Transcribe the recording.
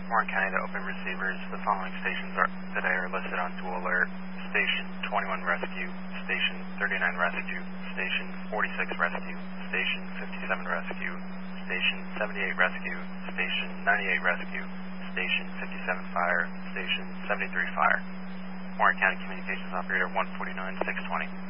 Warren County to open receivers. The following stations today are listed on dual alert. Station 21 Rescue, Station 39 Rescue, Station 46 Rescue, Station 57 Rescue, Station 78 Rescue, Station 98 Rescue, Station 57 Fire, Station 73 Fire. Warren County Communications Operator 149-620.